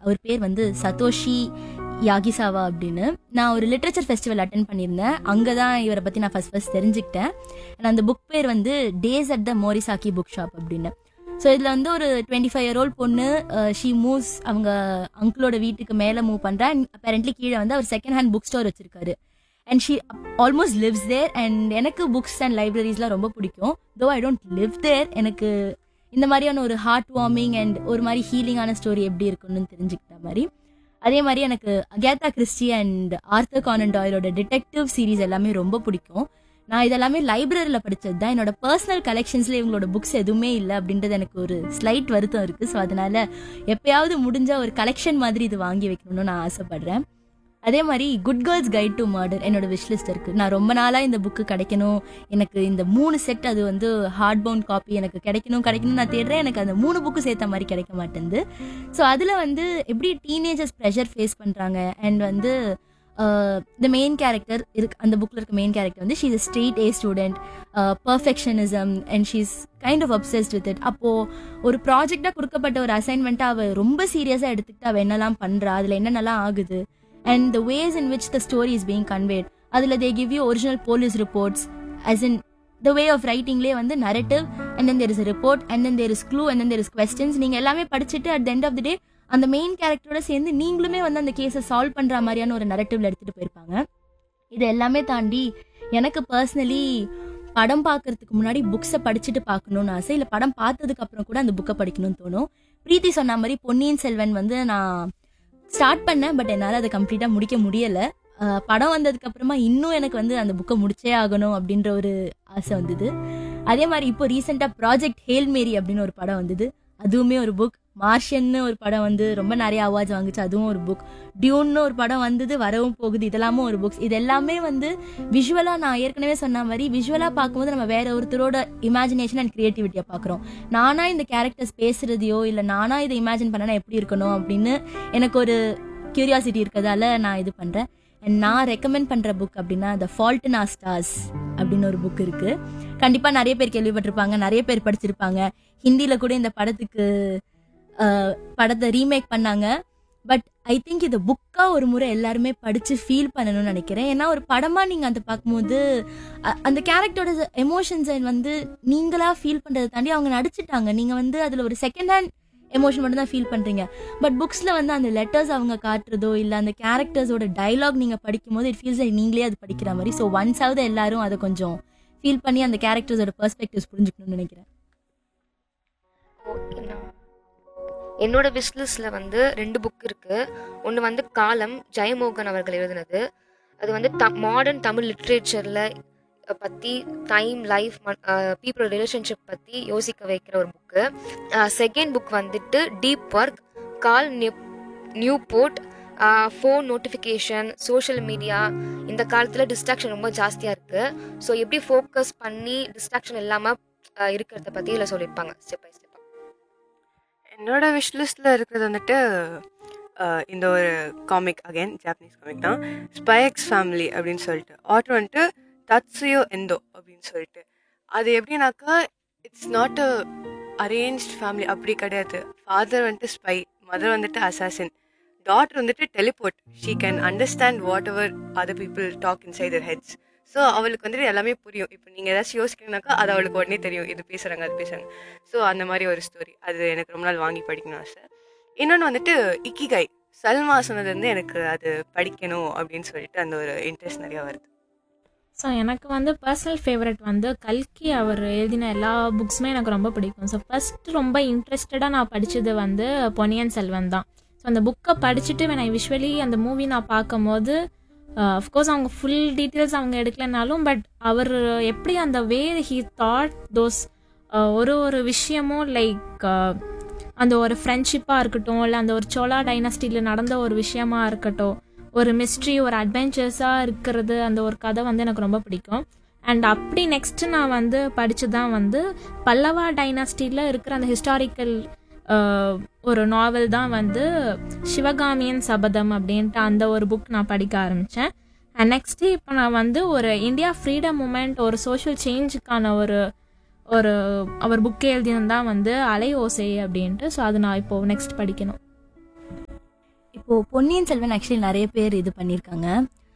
அவர் பேர் வந்து சதோஷி யாகிசாவா அப்படின்னு. நான் ஒரு லிட்ரேச்சர் ஃபெஸ்டிவல் அட்டென்ட் பண்ணியிருந்தேன். அங்கே தான் இவரை பற்றி நான் ஃபர்ஸ்ட் தெரிஞ்சுக்கிட்டேன். அந்த புக் பேர் வந்து days at the மோரிசாக்கி book shop அப்படின்னு. ஸோ இதில் வந்து ஒரு 25-year-old பொண்ணு, ஷீ மூவ்ஸ், அவங்க அங்கிளோட வீட்டுக்கு மேலே மூவ் பண்ணுறா. அண்ட் அப்பேரண்ட்லி கீழே வந்து அவர் செகண்ட் ஹேண்ட் புக் ஸ்டோர் வச்சிருக்காரு. And she almost lives there. And எனக்கு புக்ஸ் அண்ட் லைப்ரரிஸ்லாம் ரொம்ப பிடிக்கும். தோ ஐ டோன்ட் லிவ் தேர். எனக்கு இந்த மாதிரியான ஒரு ஹார்ட் வார்மிங் அண்ட் ஒரு மாதிரி ஹீலிங்கான ஸ்டோரி எப்படி இருக்குன்னு தெரிஞ்சுக்கிட்ட மாதிரி. அதே மாதிரி எனக்கு Agatha Christie and Arthur Conan டாயிலோட detective series எல்லாமே ரொம்ப பிடிக்கும். நான் இதெல்லாமே லைப்ரரியில் படித்தது தான். என்னோட பர்சனல் கலெக்ஷன்ஸில் இவங்களோட புக்ஸ் எதுவுமே இல்லை அப்படின்றது எனக்கு ஒரு ஸ்லைட் வருத்தம் இருக்குது. ஸோ அதனால எப்பயாவது முடிஞ்ச ஒரு கலெக்ஷன் மாதிரி இது வாங்கி வைக்கணும்னு நான் ஆசைப்படுறேன். அதே மாதிரி good girls guide to murder என்னோட விஷ்லிஸ்ட் இருக்குது. நான் ரொம்ப நாளாக இந்த புக்கு கிடைக்கணும், எனக்கு இந்த 3 செட், அது வந்து ஹார்ட் பவுண்ட் காப்பி எனக்கு கிடைக்கணும் நான் தேடுறேன். எனக்கு அந்த 3 புக்கு சேர்த்த மாதிரி கிடைக்க மாட்டேங்குது. ஸோ அதில் வந்து எப்படி டீனேஜர்ஸ் ப்ரெஷர் ஃபேஸ் பண்ணுறாங்க. அண்ட் வந்து த மெயின் கேரக்டர் அந்த புக்கில் இருக்க மெயின் கேரக்டர் வந்து she is a straight A student, perfectionism and she is kind of obsessed with it. அப்போது ஒரு ப்ராஜெக்டாக கொடுக்கப்பட்ட ஒரு அசைன்மெண்ட்டாக அவள் ரொம்ப சீரியஸாக எடுத்துக்கிட்டு அவள் என்னெல்லாம் பண்ணுறா, அதில் என்னென்னலாம் ஆகுது, and the ways in which the story is being conveyed. Adula they give you original police reports, as in the way of writing le vandu narrative, and then there is a report, and then there is clue, and then there is questions. Neenga ellame padichittu at the end of the day and the main character oda சேர்ந்து நீங்களுமே வந்து அந்த கேஸை solve பண்ற மாதிரியான ஒரு நரேட்டிவ்ல எடுத்துட்டு போயிருப்பாங்க. இது எல்லாமே தாண்டி எனக்கு பர்சனலி படம் பார்க்கறதுக்கு முன்னாடி புக்ஸை படிச்சுட்டு பார்க்கணும்னு ஆசை. இல்லை படம் பார்த்ததுக்கு அப்புறம் கூட அந்த புக்கை படிக்கணும்னு தோணும். பிரீத்தி சொன்ன மாதிரி பொன்னியின் செல்வன் வந்து நான் ஸ்டார்ட் பண்ணேன், பட் என்னால் அதை கம்ப்ளீட்டாக முடிக்க முடியலை. படம் வந்ததுக்கு அப்புறமா இன்னும் எனக்கு வந்து அந்த புக்கை முடிச்சே ஆகணும் அப்படின்ற ஒரு ஆசை வந்தது. அதே மாதிரி இப்போ ரீசெண்டாக ப்ராஜெக்ட் ஹேல் மேரி அப்படின்னு ஒரு படம் வந்தது, அதுவுமே ஒரு புக். மார்ஷன்னு ஒரு படம் வந்து ரொம்ப நிறைய அவார்ட்ஸ் வாங்குச்சு, அதுவும் ஒரு புக். டியூன்னு ஒரு படம் வந்தது, வரவும் போகுது, இதெல்லாமும் ஒரு புக்ஸ். இது எல்லாமே வந்து விஷுவலாக, நான் ஏற்கனவே சொன்ன மாதிரி விஷுவலாக பார்க்கும்போது நம்ம வேற ஒருத்தரோட இமேஜினேஷன் அண்ட் கிரியேட்டிவிட்டியை பார்க்குறோம். நானாக இந்த கேரக்டர்ஸ் பேசுறதையோ இல்லை நானாக இதை இமேஜின் பண்ணனா எப்படி இருக்கணும் அப்படின்னு எனக்கு ஒரு கியூரியாசிட்டி இருக்கிறதால நான் இது பண்ணுறேன். அண்ட் நான் ரெக்கமெண்ட் பண்ணுற புக் அப்படின்னா த ஃபால்ட் இன் ஆர் ஸ்டார்ஸ் அப்படின்னு ஒரு புக் இருக்குது. கண்டிப்பாக நிறைய பேர் கேள்விப்பட்டிருப்பாங்க, நிறைய பேர் படிச்சிருப்பாங்க. ஹிந்தியில் கூட இந்த படத்தை ரீமேக் பண்ணாங்க. பட் ஐ திங்க் இது புக்காக ஒரு முறை எல்லாருமே படித்து ஃபீல் பண்ணணும்னு நினைக்கிறேன். ஏன்னா ஒரு படமாக நீங்கள் அதை பார்க்கும்போது அந்த கேரக்டரோட எமோஷன்ஸை வந்து நீங்களாக ஃபீல் பண்ணுறதை தாண்டி அவங்க நடிச்சிட்டாங்க. நீங்கள் வந்து அதில் ஒரு செகண்ட் ஹேண்ட் எமோஷன் மட்டும் தான் ஃபீல் பண்ணுறீங்க. பட் புக்ஸில் வந்து அந்த லெட்டர்ஸ் அவங்க காட்டுறதோ இல்லை அந்த கேரக்டர்ஸோட டைலாக் நீங்கள் படிக்கும்போது இட் ஃபீல்ஸ் நீங்களே அது படிக்கிற மாதிரி. ஸோ ஒன்ஸாவது எல்லாரும் அதை கொஞ்சம் ஃபீல் பண்ணி அந்த கேரக்டர்ஸோட பெர்ஸ்பெக்டிவ்ஸ் புரிஞ்சுக்கணும்னு நினைக்கிறேன். என்னோட விஷ்லிஸ்ட்ல வந்து 2 புக் இருக்கு. ஒன்று வந்து காலம், ஜெயமோகன் அவர்கள் எழுதினது. அது வந்து மாடர்ன் தமிழ் லிட்ரேச்சர்ல பற்றி டைம், லைஃப், பீப்புள் ரிலேஷன்ஷிப் பற்றி யோசிக்க வைக்கிற ஒரு புக்கு. செகண்ட் புக் வந்துட்டு deep work, Cal Newport. Phone notification, social media, இந்த காலத்தில் டிஸ்ட்ராக்ஷன் ரொம்ப ஜாஸ்தியாக இருக்குது. ஸோ எப்படி ஃபோக்கஸ் பண்ணி டிஸ்ட்ராக்ஷன் இல்லாமல் இருக்கிறத பற்றி இதில் சொல்லியிருப்பாங்க ஸ்டெப் பை ஸ்டெப்பாக. என்னோட விஷ்லிஸ்டில் இருக்கிறது வந்துட்டு இந்த ஒரு காமிக், அகைன் ஜாப்பனீஸ் காமிக் தான், ஸ்பை எக்ஸ் ஃபேமிலி அப்படின்னு சொல்லிட்டு. ஆட்டர் வந்துட்டு தட்சுயோ எந்தோ அப்படின்னு சொல்லிட்டு. அது எப்படின்னாக்கா it's not a arranged family, அப்படி கிடையாது. ஃபாதர் வந்துட்டு ஸ்பை, மதர் வந்துட்டு அசாசின், டாட்டர் வந்துட்டு teleport. She can understand what ever other people talk inside Dhar heads. So அவளுக்கு வந்துட்டு எல்லாமே புரியும். இப்போ நீங்கள் ஏதாச்சும் யோசிக்கணும்னாக்கா அது அவளுக்கு உடனே தெரியும், இது பேசுகிறாங்க அது பேசுகிறாங்க. ஸோ அந்த மாதிரி ஒரு ஸ்டோரி, அது எனக்கு ரொம்ப நாள் வாங்கி படிக்கணும் ஆசை. இன்னொன்று வந்துட்டு இக்கிகை, சல்மா சொன்னது வந்து எனக்கு அது படிக்கணும் அப்படின்னு சொல்லிட்டு அந்த ஒரு இன்ட்ரெஸ்ட் நிறையா வருது. ஸோ எனக்கு வந்து பர்சனல் ஃபேவரட் வந்து கல்கி. அவர் எழுதின எல்லா புக்ஸுமே எனக்கு ரொம்ப பிடிக்கும். ஸோ ஃபஸ்ட்டு ரொம்ப இன்ட்ரெஸ்டடாக நான் படித்தது வந்து பொன்னியின் செல்வன் தான். ஸோ அந்த புக்கை படிச்சுட்டு நான் விஷுவலி அந்த மூவி நான் பார்க்கும் போது அஃப்கோர்ஸ் அவங்க ஃபுல் டீட்டெயில்ஸ் அவங்க எடுக்கலைனாலும், பட் அவர் எப்படி அந்த வே ஹீ தாட் தோஸ் ஒரு விஷயமும் லைக் அந்த ஒரு ஃப்ரெண்ட்ஷிப்பாக இருக்கட்டும், இல்லை அந்த ஒரு சோலா டைனஸ்டியில் நடந்த ஒரு விஷயமா இருக்கட்டும், ஒரு மிஸ்ட்ரி, ஒரு அட்வென்ச்சர்ஸாக இருக்கிறது, அந்த ஒரு கதை வந்து எனக்கு ரொம்ப பிடிக்கும். அண்ட் அப்படி நெக்ஸ்ட்டு நான் வந்து படித்து தான் வந்து பல்லவா டைனாஸ்டியில் இருக்கிற அந்த ஹிஸ்டாரிக்கல் ஒரு நாவல் தான் வந்து சிவகாமியின் சபதம் அப்படின்ட்டு அந்த ஒரு புக் நான் படிக்க ஆரம்பித்தேன். அண்ட் நெக்ஸ்ட்டு இப்போ நான் வந்து ஒரு இந்தியா ஃப்ரீடம் மூமெண்ட், ஒரு சோஷியல் சேஞ்சுக்கான ஒரு அவர் புக் எழுதினது தான் வந்து அலை ஓசை அப்படின்ட்டு. ஸோ அது நான் இப்போது நெக்ஸ்ட் படிக்கணும். இப்போ பொன்னியின் செல்வன் ஆக்சுவலி நிறைய பேர் இது பண்ணியிருக்காங்க.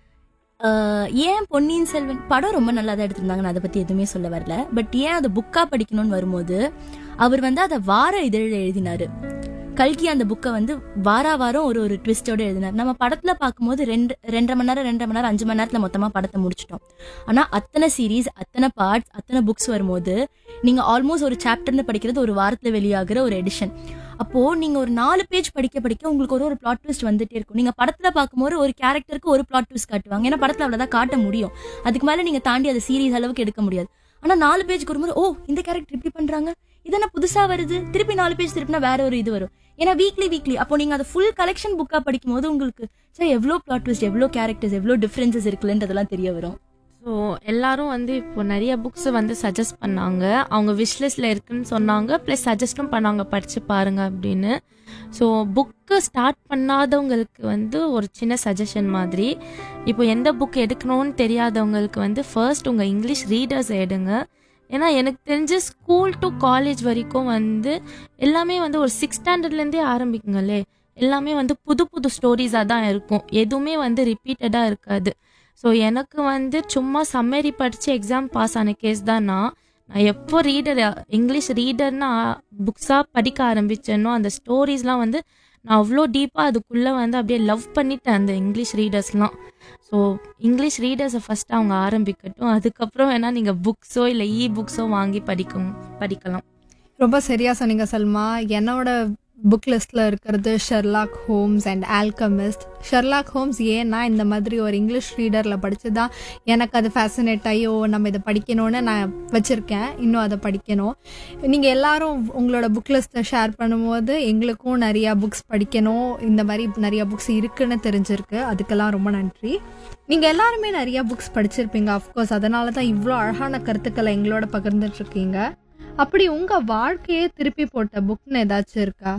ஏன் பொன்னியின் செல்வன் படம் ரொம்ப நல்லா தான் எடுத்திருந்தாங்க, நான் அதை பத்தி எதுவுமே சொல்ல வரல. பட் ஏன் அதை புக்கா படிக்கணும்னு வரும்போது அவர் வந்து அதை வார இதழில் எழுதினாரு. கல்கி அந்த புக்கை வந்து வாரம் ஒரு ட்விஸ்டோட எழுதினார். நம்ம படத்துல பார்க்கும்போது 2.5 மணி நேரம் 5 மணி நேரத்துல மொத்தமா படத்தை முடிச்சிட்டோம். ஆனா அத்தனை சீரீஸ், அத்தனை பார்ட்ஸ், அத்தனை புக்ஸ் வரும்போது நீங்க ஆல்மோஸ்ட் ஒரு சாப்டர்னு படிக்கிறது ஒரு வாரத்துல வெளியாகிற ஒரு எடிஷன். அப்போ நீங்க ஒரு 4 பேஜ் படிக்க உங்களுக்கு ஒரு பிளாட் ட்விஸ்ட் வந்துட்டே இருக்கும். நீங்க படத்துல பார்க்கும்போது ஒரு கேரக்டருக்கு ஒரு பிளாட் ட்விஸ்ட் காட்டுவாங்க, ஏன்னா படத்துல அவ்வளவுதான் காட்ட முடியும். அதுக்கு மேல நீங்க தாண்டி அதை சீரீஸ் அளவுக்கு எடுக்க முடியாது. ஆனா 4 பேஜ்க்கு வரும்போது இந்த கேரக்டர் இப்படி பண்றாங்க, இதென்ன புதுசா வருது, திருப்பி 4 பேஜ் திருப்பினா வேற ஒரு இது வரும். ஏன்னா வீக்லி அப்போ நீங்க அதை ஃபுல் கலெக்ஷன் புக்கா படிக்கும் போது உங்களுக்கு எவ்வளோ பிளாட் ட்விஸ்ட், எவ்வளோ கேரக்டர்ஸ், எவ்வளோ டிஃபரன்சஸ் இருக்குன்றதெல்லாம் தெரிய வரும். ஸோ எல்லாரும் வந்து இப்போ நிறைய புக்ஸ் வந்து சஜஸ்ட் பண்ணாங்க, அவங்க விஷ்லிஸ்டில் இருக்குன்னு சொன்னாங்க, ப்ளஸ் சஜஸ்டும் பண்ணாங்க படித்து பாருங்க அப்படின்னு. ஸோ புக்கு ஸ்டார்ட் பண்ணாதவங்களுக்கு வந்து ஒரு சின்ன சஜஷன் மாதிரி, இப்போ எந்த புக் எடுக்கணும்னு தெரியாதவங்களுக்கு வந்து ஃபர்ஸ்ட் உங்கள் இங்கிலீஷ் ரீடர்ஸ் எடுங்க. ஏன்னா எனக்கு தெரிஞ்சு ஸ்கூல் டு காலேஜ் வரைக்கும் வந்து எல்லாமே வந்து ஒரு 6th ஸ்டாண்டர்ட்லேருந்தே ஆரம்பிக்குங்களே, எல்லாமே வந்து புது ஸ்டோரிஸாக தான் இருக்கும், எதுவுமே வந்து ரிப்பீட்டடாக இருக்காது. ஸோ எனக்கு வந்து சும்மா சம்மரி படித்து எக்ஸாம் பாஸ் ஆன கேஸ் தான் நான் எப்போ இங்கிலீஷ் ரீடர்னா புக்ஸாக படிக்க ஆரம்பித்தேனோ அந்த ஸ்டோரிஸ்லாம் வந்து நான் அவ்வளோ டீப்பாக அதுக்குள்ளே வந்து அப்படியே லவ் பண்ணிட்டேன் அந்த இங்கிலீஷ் ரீடர்ஸ்லாம். ஸோ இங்கிலீஷ் ரீடர்ஸை ஃபஸ்ட்டு அவங்க ஆரம்பிக்கட்டும், அதுக்கப்புறம் வேணால் நீங்கள் புக்ஸோ இல்லை புக்ஸோ வாங்கி படிக்கலாம். ரொம்ப சரியாக சொன்னீங்க சல்மா. என்னோட புக் லிஸ்ட்டில் இருக்கிறது Sherlock Holmes and alchemist. Sherlock Holmes ஏன்னா இந்த மாதிரி ஒரு இங்கிலீஷ் ரீடரில் படித்து தான் எனக்கு அது ஃபேசினேட் ஆகி நம்ம இதை படிக்கணும்னு நான் வச்சுருக்கேன், இன்னும் அதை படிக்கணும். நீங்கள் எல்லாரும் உங்களோட புக் லிஸ்ட்டை ஷேர் பண்ணும்போது எங்களுக்கும் நிறையா புக்ஸ் படிக்கணும், இந்த மாதிரி நிறையா புக்ஸ் இருக்குன்னு தெரிஞ்சிருக்கு, அதுக்கெல்லாம் ரொம்ப நன்றி. நீங்கள் எல்லாருமே நிறையா புக்ஸ் படிச்சிருப்பீங்க அஃப்கோர்ஸ், அதனால தான் இவ்வளோ அழகான கருத்துக்களை எங்களோட பகிர்ந்துட்டுருக்கீங்க. அப்படி உங்க வாழ்க்கையே திருப்பி போட்ட புக்னு ஏதாச்சும் இருக்கா?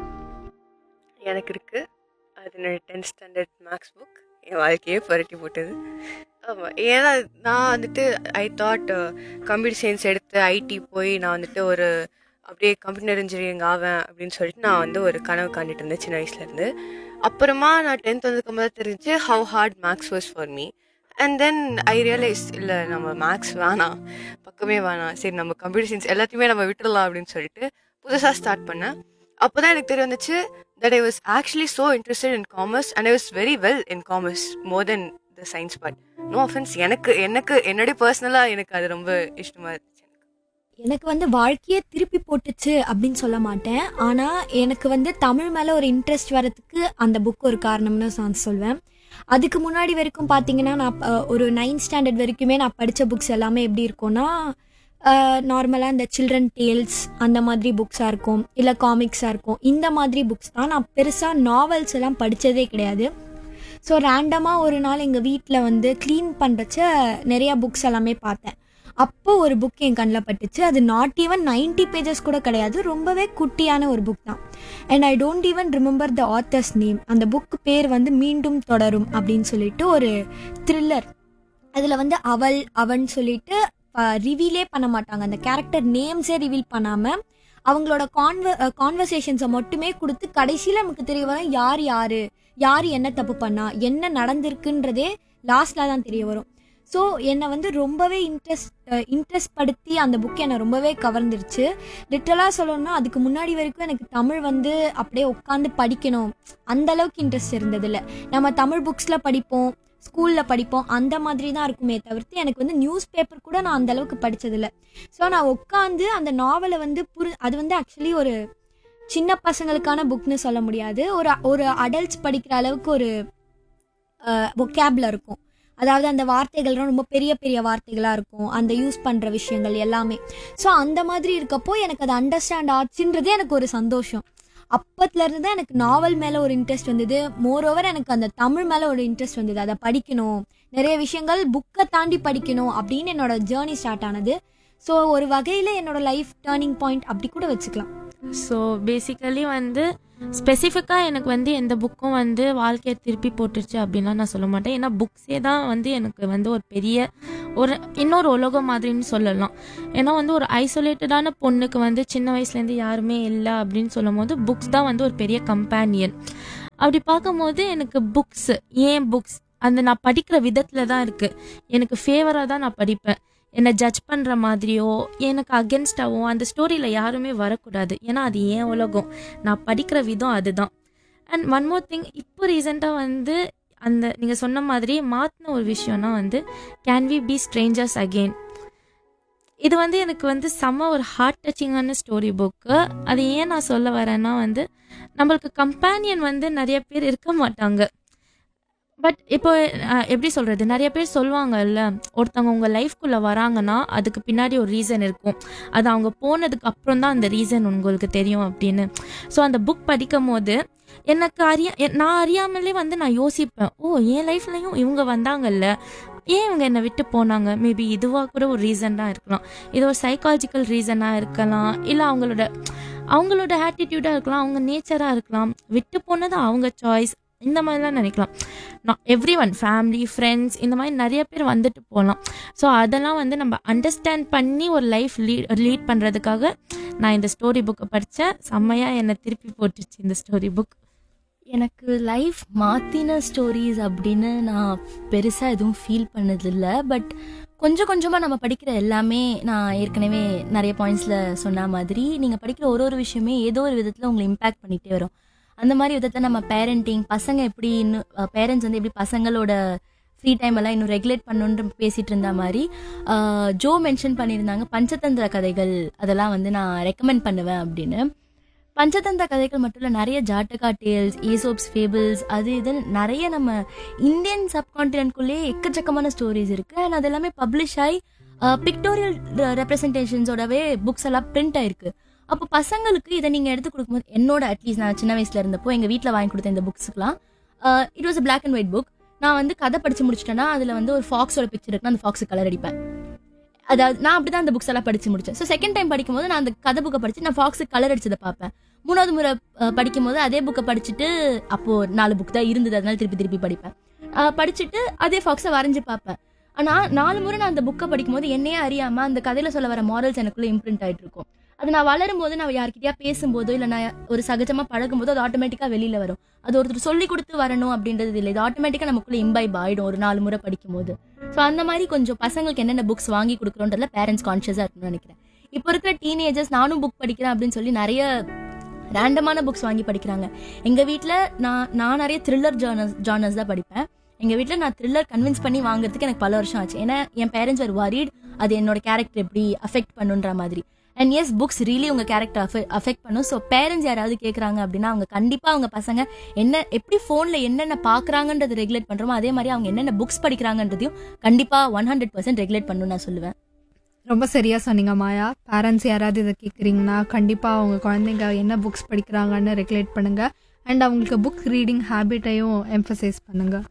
எனக்கு இருக்குது. அது என்னோட 10th ஸ்டாண்டர்ட் மேக்ஸ் புக் என் வாழ்க்கையே புரட்டி போட்டது. ஆமாம், ஏன்னா நான் வந்துட்டு ஐ தாட் கம்ப்யூட்டர் சயின்ஸ் எடுத்து ஐடி போய் நான் வந்துட்டு ஒரு அப்படியே கம்ப்யூட்டர் இன்ஜினியரிங் ஆவேன் அப்படின்னு சொல்லிட்டு நான் வந்து ஒரு கனவு காண்டிட்டு இருந்தேன் சின்ன வயசுலேருந்து. அப்புறமா நான் 10th வந்ததுக்கு தான் தெரிஞ்சு how heart maths was for me. And then I realise இல்லை நம்ம மேக்ஸ் வேணாம், பக்கமே வேணாம், சரி நம்ம கம்ப்யூட்டர் சயின்ஸ் எல்லாத்தையுமே நம்ம விட்டுடலாம் அப்படின்னு சொல்லிட்டு புதுசாக ஸ்டார்ட் பண்ணேன். அப்போ தான் எனக்கு தெரிய வந்துச்சு that I was actually so interested in commerce and I was very well in commerce more than the science part. No offense, எனக்கு என்னுடைய பர்சனலாக எனக்கு அது ரொம்ப இஷ்டமாக இருந்துச்சு. எனக்கு வந்து வாழ்க்கையே திருப்பி போட்டுச்சு அப்படின்னு சொல்ல மாட்டேன், ஆனால் எனக்கு வந்து தமிழ் மேலே ஒரு இன்ட்ரெஸ்ட் வரதுக்கு அந்த புக் ஒரு காரணம்னு நான் சொல்வேன். அதுக்கு முன்னாடி வரைக்கும் பார்த்தீங்கன்னா நான் ஒரு 9th ஸ்டாண்டர்ட் வரைக்குமே நான் படித்த புக்ஸ் எல்லாமே எப்படி இருக்கும்னா நார்மலாக இந்த சில்ட்ரன் டேல்ஸ் அந்த மாதிரி புக்ஸாக இருக்கும், இல்லை காமிக்ஸாக இருக்கும், இந்த மாதிரி புக்ஸ் தான். நான் பெருசாக நாவல்ஸ் எல்லாம் படித்ததே கிடையாது. ஸோ ரேண்டமாக ஒரு நாள் எங்கள் வீட்டில் வந்து க்ளீன் பண்ணுறச்ச நிறையா புக்ஸ் எல்லாமே பார்த்தேன். அப்போ ஒரு புக் என் கண்ணில் பட்டுச்சு. அது நாட் ஈவன் 90 பேஜஸ் கூட கிடையாது, ரொம்பவே குட்டியான ஒரு புக் தான். And I don't even remember the authors name. அந்த புக்கு பேர் வந்து மீண்டும் தொடரும் அப்படின்னு சொல்லிட்டு ஒரு த்ரில்லர். அதில் வந்து அவன் சொல்லிட்டு ரிவீலே பண்ண மாட்டாங்க, அந்த கேரக்டர் நேம்ஸே ரிவீல் பண்ணாமல் அவங்களோட கான்வர்சேஷன்ஸை மட்டுமே கொடுத்து கடைசியில் நமக்கு தெரிய வரும் யார் என்ன தப்பு பண்ணா, என்ன நடந்திருக்குன்றதே லாஸ்டில் தான் தெரிய வரும். ஸோ என்னை வந்து ரொம்பவே இன்ட்ரெஸ்ட் படுத்தி அந்த புக் என்னை ரொம்பவே கவர்ந்துருச்சு. லிட்டரலாக சொல்லணும்னா அதுக்கு முன்னாடி வரைக்கும் எனக்கு தமிழ் வந்து அப்படியே உட்காந்து படிக்கணும் அந்தளவுக்கு இன்ட்ரெஸ்ட் இருந்ததில்லை. நம்ம தமிழ் புக்ஸில் படிப்போம், ஸ்கூலில் படிப்போம், அந்த மாதிரி தான் இருக்குமே தவிர்த்து எனக்கு வந்து நியூஸ் பேப்பர் கூட நான் அந்தளவுக்கு படித்ததில்லை. ஸோ நான் உட்காந்து அந்த நாவலை வந்து அது வந்து ஆக்சுவலி ஒரு சின்ன பசங்களுக்கான புக்னு சொல்ல முடியாது, ஒரு அடல்ட்ஸ் படிக்கிற அளவுக்கு ஒரு வொக்காபுலர் இருக்கும். அதாவது அந்த வார்த்தைகள்லாம் ரொம்ப பெரிய பெரிய வார்த்தைகளாக இருக்கும், அந்த யூஸ் பண்ணுற விஷயங்கள் எல்லாமே. ஸோ அந்த மாதிரி இருக்கப்போ எனக்கு அது அண்டர்ஸ்டாண்ட் ஆச்சுன்றதே எனக்கு ஒரு சந்தோஷம். அப்பத்துலேருந்து தான் எனக்கு நாவல் மேலே ஒரு இன்ட்ரெஸ்ட் வந்தது. மோரோவர் எனக்கு அந்த தமிழ் மேலே ஒரு இன்ட்ரெஸ்ட் வந்தது. அதை படிக்கணும், நிறைய விஷயங்கள் புக்கை தாண்டி படிக்கணும் அப்படின்னு என்னோட ஜேர்னி ஸ்டார்ட் ஆனது. ஸோ ஒரு வகையில் என்னோட லைஃப் டேர்னிங் பாயிண்ட் அப்படி கூட வச்சுக்கலாம். ஸோ பேசிக்கலி வந்து ஸ்பெசிஃபிக்காக எனக்கு வந்து எந்த புக்கும் வந்து வாழ்க்கையை திருப்பி போட்டுருச்சு அப்படின்லாம் நான் சொல்ல மாட்டேன். ஏன்னா புக்ஸே தான் வந்து எனக்கு வந்து ஒரு பெரிய இன்னொரு உலகம் மாதிரின்னு சொல்லலாம். ஏன்னா வந்து ஒரு ஐசோலேட்டடான பொண்ணுக்கு வந்து சின்ன வயசுலேருந்து யாருமே இல்லை அப்படின்னு சொல்லும் போது புக்ஸ் தான் வந்து ஒரு பெரிய கம்பேனியன். அப்படி பார்க்கும்போது எனக்கு புக்ஸ் அந்த நான் படிக்கிற விதத்தில் தான் இருக்குது. எனக்கு ஃபேவராக தான் நான் படிப்பேன். என்னை ஜட்ஜ் பண்ணுற மாதிரியோ எனக்கு அகென்ஸ்டாவோ அந்த ஸ்டோரியில் யாருமே வரக்கூடாது. ஏன்னா அது ஏன் உலகம், நான் படிக்கிற விதம் அதுதான். அண்ட் ஒன் மோர் திங், இப்போ ரீசெண்டாக வந்து அந்த நீங்கள் சொன்ன மாதிரி மாற்றின ஒரு விஷயம்னா வந்து can V P strangers again. இது வந்து எனக்கு வந்து செம்ம ஒரு ஹார்ட் டச்சிங்கான ஸ்டோரி புக்கு. அது ஏன் நான் சொல்ல வரேன்னா வந்து நம்மளுக்கு கம்பேனியன் வந்து நிறைய பேர் இருக்க மாட்டாங்க. பட் இப்போ எப்படி சொல்கிறது, நிறைய பேர் சொல்லுவாங்கல்ல, ஒருத்தவங்க உங்கள் லைஃப்குள்ளே வராங்கன்னா அதுக்கு பின்னாடி ஒரு ரீசன் இருக்கும், அது அவங்க போனதுக்கு அப்புறம் தான் அந்த ரீசன் உங்களுக்கு தெரியும் அப்படின்னு. ஸோ அந்த புக் படிக்கும் போது எனக்கு நான் அறியாமலே வந்து நான் யோசிப்பேன், ஓ என் லைஃப்லையும் இவங்க வந்தாங்கல்ல, ஏன் இவங்க என்னை விட்டு போனாங்க, மேபி இதுவாக கூட ஒரு ரீசனாக இருக்கலாம், இது ஒரு சைக்காலஜிக்கல் ரீசனாக இருக்கலாம், இல்லை அவங்களோட ஆட்டிடியூடாக இருக்கலாம், அவங்க நேச்சராக இருக்கலாம், விட்டு போனது அவங்க சாய்ஸ், இந்த மாதிரிலாம் நினைக்கலாம். நான் எவ்ரி ஒன், ஃபேமிலி, ஃப்ரெண்ட்ஸ், இந்த மாதிரி நிறைய பேர் வந்துட்டு போகலாம். ஸோ அதெல்லாம் வந்து நம்ம அண்டர்ஸ்டாண்ட் பண்ணி ஒரு லைஃப் லீட் பண்ணுறதுக்காக நான் இந்த ஸ்டோரி புக்கை படித்தேன். செம்மையாக என்னை திருப்பி போட்டுச்சு இந்த ஸ்டோரி புக். எனக்கு லைஃப் மாற்றின ஸ்டோரிஸ் அப்படின்னு நான் பெருசாக எதுவும் ஃபீல் பண்ணதில்லை. பட் கொஞ்சம் கொஞ்சமாக நம்ம படிக்கிற எல்லாமே, நான் ஏற்கனவே நிறைய பாயிண்ட்ஸில் சொன்ன மாதிரி, நீங்கள் படிக்கிற ஒரு விஷயமே ஏதோ ஒரு விதத்தில் உங்களை இம்பேக்ட் பண்ணிகிட்டே வரும். அந்த மாதிரி விதத்தில் நம்ம பேரண்டிங், பசங்க எப்படி இன்னும் பேரண்ட்ஸ் வந்து எப்படி பசங்களோட ஃப்ரீ டைம் எல்லாம் இன்னும் ரெகுலேட் பண்ணணுன்னு பேசிகிட்டு இருந்த மாதிரி ஜோ மென்ஷன் பண்ணியிருந்தாங்க பஞ்சதந்திர கதைகள், அதெல்லாம் வந்து நான் ரெக்கமெண்ட் பண்ணுவேன் அப்படின்னு. பஞ்சதந்திர கதைகள் மட்டும் இல்லை, நிறைய ஜாட்டகா டேல்ஸ், ஏசோப்ஸ் ஃபேபிள்ஸ், அது இதுன்னு நிறைய நம்ம இந்தியன் சப்கான்டினென்ட்குள்ளேயே எக்கச்சக்கமான ஸ்டோரிஸ் இருக்குது. அண்ட் அது எல்லாமே பப்ளிஷ் ஆகி பிக்டோரியல் ரெப்ரசன்டேஷன்ஸோடவே புக்ஸ் எல்லாம் பிரிண்ட் ஆயிருக்கு. அப்போ பசங்களுக்கு இதை நீங்கள் எடுத்து கொடுக்கும்போது, என்னோட அட்லீஸ்ட் நான் சின்ன வயசில் இருந்தப்போ எங்கள் வீட்டில் வாங்கி கொடுத்த இந்த புக்ஸுக்குலாம் it was a black and white book. நான் வந்து கதை படித்து முடிச்சிட்டேன்னா அதில் வந்து ஒரு ஃபாக்ஸோட பிக்சர் இருக்குன்னா அந்த ஃபாக்ஸுக்கு கலர் அடிப்பேன். அதாவது நான் அப்படி தான் அந்த புக்ஸ் எல்லாம் படித்து முடித்தேன். ஸோ செகண்ட் டைம் படிக்கும்போது நான் அந்த கதை புக்கை படித்து நான் ஃபாக்ஸுக்கு கலர் அடிச்சதை பார்ப்பேன். 3வது முறை படிக்கும்போது அதே புக்கை படிச்சுட்டு, அப்போது 4 புக் தான் இருந்தது, அதனால திருப்பி படிப்பேன். படிச்சுட்டு அதே ஃபாக்ஸை வரைஞ்சி பார்ப்பேன். ஆனால் 4 முறை நான் அந்த புக்கை படிக்கும்போது என்னையே அறியாமல் அந்த கதையில் சொல்ல வர மாரல்ஸ் எனக்குள்ளே இம்ப்ரிண்ட் ஆகிட்டு இருக்கும். அது நான் வளரும்போது, நான் யார்கிட்டயா பேசும்போதோ இல்லை நான் ஒரு சகஜமாக பழகும்போது அது ஆட்டோமேட்டிக்காக வெளியில் வரும். அது ஒருத்தர் சொல்லி கொடுத்து வரணும் அப்படின்றது இல்லை, இது ஆட்டோமேட்டிக்காக நமக்குள்ளே இம்பைப் ஆகிடும் ஒரு 4 முறை படிக்கும்போது. ஸோ அந்த மாதிரி கொஞ்சம் பசங்களுக்கு என்னென்ன புக்ஸ் வாங்கி கொடுக்குறோன்றதுல பேரண்ட்ஸ் கான்ஷியஸாக இருக்கணும்னு நினைக்கிறேன். இப்போ இருக்கிற டீனேஜர்ஸ் நானும் புக் படிக்கிறேன் அப்படின்னு சொல்லி நிறைய ரேண்டமான புக்ஸ் வாங்கி படிக்கிறாங்க. எங்கள் வீட்டில் நான் நிறைய த்ரில்லர் ஜானர்ஸ் தான் படிப்பேன். எங்கள் வீட்டில் நான் த்ரில்லர் கன்வின்ஸ் பண்ணி வாங்குறதுக்கு எனக்கு பல வருஷம் ஆச்சு. ஏன்னா என் பேரண்ட்ஸ் ஒரு வரீட் அது என்னோட கேரக்டர் எப்படி அஃபெக்ட் பண்ணுன்ற மாதிரி. அண்ட் எஸ், புக்ஸ் ரியலி உங்கள் கேரக்டர் அஃபெக்ட் பண்ணும். ஸோ பேரண்ட்ஸ் யாராவது கேட்குறாங்க அப்படின்னா அவங்க கண்டிப்பாக அவங்க பசங்க எப்படி ஃபோனில் என்னென்ன பார்க்குறாங்கன்றது ரெகுலேட் பண்ணுறோமோ அதே மாதிரி அவங்க என்னென்ன புக்ஸ் படிக்கிறாங்கன்றதையும் கண்டிப்பாக 100% ரெகுலேட் பண்ணணும்னு நான் சொல்லுவேன். ரொம்ப சரியாக சொன்னீங்க மாயா. பேரண்ட்ஸ் யாராவது இதை கேட்குறீங்கன்னா கண்டிப்பாக அவங்க குழந்தைங்க என்ன புக்ஸ் படிக்கிறாங்கன்னு ரெகுலேட் பண்ணுங்கள். அண்ட் அவங்களுக்கு புக் ரீடிங் ஹேபிட்டையும் எம்ஃபசைஸ் பண்ணுங்கள்.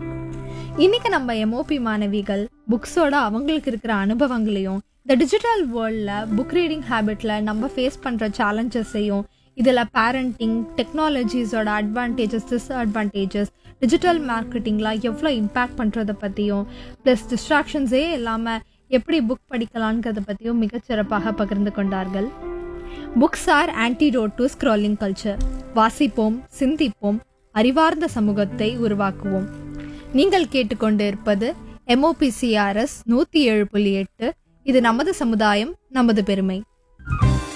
இன்றைக்கி நம்ம எம்ஓபி மாணவிகள் புக்ஸோட அவங்களுக்கு இருக்கிற அனுபவங்களையும், இந்த டிஜிட்டல் வேர்ல்டில் புக் ரீடிங் ஹேபிட்டில் நம்ம ஃபேஸ் பண்ணுற சேலஞ்சஸையும், இதில் பேரண்டிங், டெக்னாலஜிஸோட அட்வான்டேஜஸ், டிஸ்அட்வான்டேஜஸ், டிஜிட்டல் மார்க்கெட்டிங்லாம் எவ்வளோ இம்பேக்ட் பண்ணுறதை பற்றியும், ப்ளஸ் டிஸ்ட்ராக்ஷன்ஸே இல்லாமல் எப்படி புக் படிக்கலாங்கிறத பற்றியும் மிகச்சிறப்பாக பகிர்ந்து கொண்டார்கள். Books R antidote to scrolling culture. வாசிப்போம், சிந்திப்போம், அறிவார்ந்த சமூகத்தை உருவாக்குவோம். நீங்கள் கேட்டுக்கொண்டு இருப்பது MOPCRS 107.8. இது நமது சமுதாயம், நமது பெருமை.